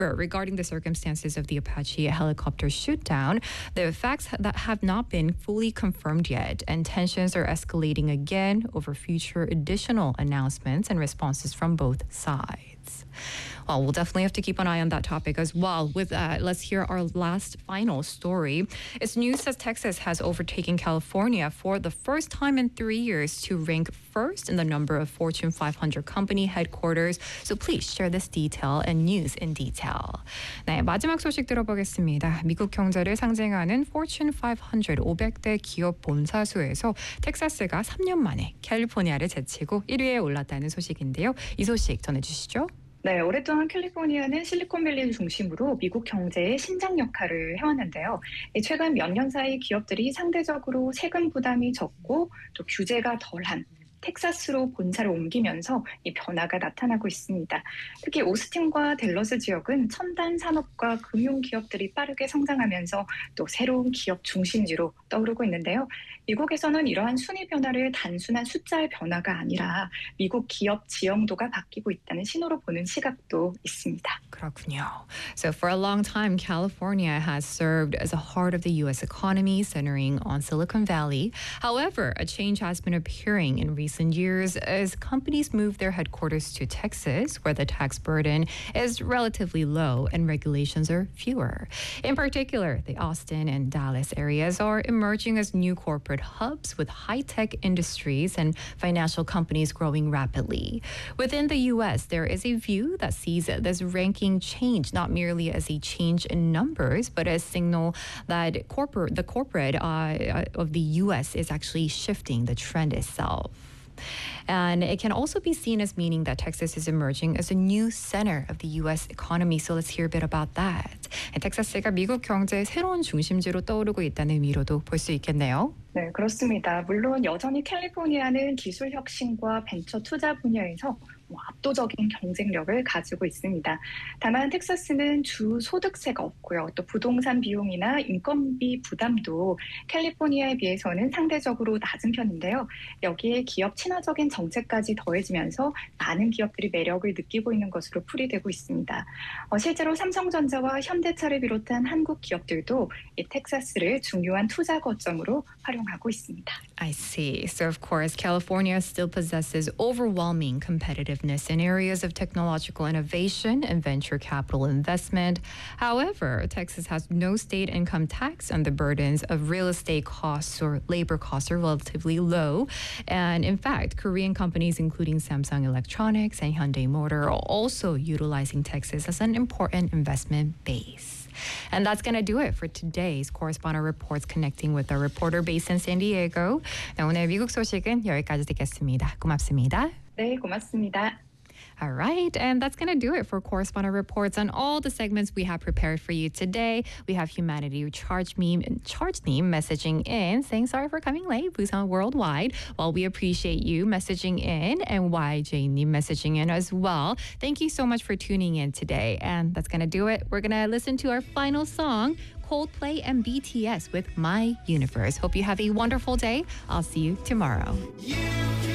However, regarding the circumstances of the Apache helicopter shootdown, the facts that have not been fully confirmed yet, and tensions are escalating again over future additional announcements and responses from both sides. Well, we'll definitely have to keep an eye on that topic as well. With that, let's hear our last final story. It's news that Texas has overtaken California for the first time in 3 years to rank first in the number of Fortune 500 company headquarters. So please share this detail and news in detail. 네, 마지막 소식 들어보겠습니다. 미국 경제를 상징하는 Fortune 500 500대 기업 본사 수에서 텍사스가 3년 만에 캘리포니아를 제치고 1위에 올랐다는 소식인데요. 이 소식 전해주시죠. 네, 오랫동안 캘리포니아는 실리콘밸리를 중심으로 미국 경제의 심장 역할을 해왔는데요. 최근 몇 년 사이 기업들이 상대적으로 세금 부담이 적고 또 규제가 덜한 텍사스로 본사를 옮기면서 이 변화가 나타나고 있습니다. 특히 오스틴과 댈러스 지역은 첨단 산업과 금융 기업들이 빠르게 성장하면서 또 새로운 기업 중심지로 떠오르고 있는데요. 미국에서는 이러한 순위 변화를 단순한 숫자의 변화가 아니라 미국 기업 지형도가 바뀌고 있다는 신호로 보는 시각도 있습니다. 그렇군요. So for a long time, California has served as a heart of the U.S. economy, centering on Silicon Valley. However, a change has been appearing in recent years as companies move their headquarters to Texas, where the tax burden is relatively low and regulations are fewer. In particular, the Austin and Dallas areas are emerging as new corporate hubs with high-tech industries and financial companies growing rapidly. Within the U.S., there is a view that sees this ranking change not merely as a change in numbers, but as a signal that the corporate of the U.S. is actually shifting the trend itself. And it can also be seen as meaning that Texas is emerging as a new center of the U.S. economy. So let's hear a bit about that. 텍사스가 미국 경제의 새로운 중심지로 떠오르고 있다는 의미로도 볼 수 있겠네요. 네, 그렇습니다. 물론 여전히 캘리포니아는 기술 혁신과 벤처 투자 분야에서 압도적인 경쟁력을 가지고 있습니다. 다만 텍사스는 주 소득세가 없고요. 또 부동산 비용이나 인건비 부담도 캘리포니아에 비해서는 상대적으로 낮은 편인데요. 여기에 기업 친화적인 정책까지 더해지면서 많은 기업들이 매력을 느끼고 있는 것으로 풀이되고 있습니다. 실제로 삼성전자와 현대차를 비롯한 한국 기업들도 이 텍사스를 중요한 투자 거점으로 활용하고 있습니다. I see. So of course, California still possesses overwhelming competitiveness in areas of technological innovation and venture capital investment. However, Texas has no state income tax, and the burdens of real estate costs or labor costs are relatively low. And in fact, Korean companies including Samsung Electronics and Hyundai Motor are also utilizing Texas as an important investment base. And that's going to do it for today's Correspondent Reports connecting with our reporter based in San Diego. 네, 오늘 미국 소식은 여기까지 듣겠습니다. 고맙습니다. 네, 고맙습니다. All right, and that's going to do it for Correspondent Reports on all the segments we have prepared for you today. We have Humanity Charge Meme messaging in, saying sorry for coming late, Busan Worldwide. Well, we appreciate you messaging in, and YJ messaging in as well. Thank you so much for tuning in today, and that's going to do it. We're going to listen to our final song, Coldplay and BTS with My Universe. Hope you have a wonderful day. I'll see you tomorrow.